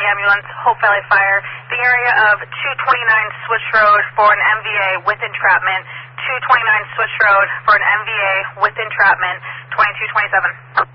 Ambulance, Hope Valley Fire, the area of 229 Switch Road for an MVA with entrapment, 229 Switch Road for an MVA with entrapment, 2227.